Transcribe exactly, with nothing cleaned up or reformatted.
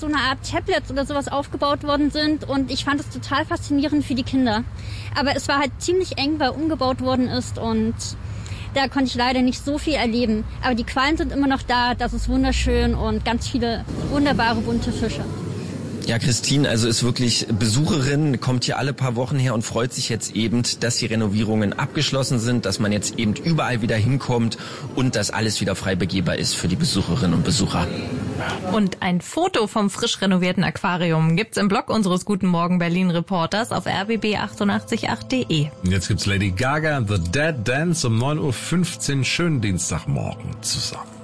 so eine Art Tablets oder sowas aufgebaut worden sind und ich fand es total faszinierend für die Kinder. Aber es war halt ziemlich eng, weil umgebaut worden ist und da konnte ich leider nicht so viel erleben. Aber die Quallen sind immer noch da, das ist wunderschön und ganz viele wunderbare bunte Fische. Ja, Christine, also ist wirklich Besucherin, kommt hier alle paar Wochen her und freut sich jetzt eben, dass die Renovierungen abgeschlossen sind, dass man jetzt eben überall wieder hinkommt und dass alles wieder frei begehbar ist für die Besucherinnen und Besucher. Und ein Foto vom frisch renovierten Aquarium gibt's im Blog unseres Guten Morgen Berlin Reporters auf r b b achtundachtzig punkt acht punkt de. Und jetzt gibt's Lady Gaga and the Dead Dance um neun Uhr fünfzehn. Schönen Dienstagmorgen zusammen.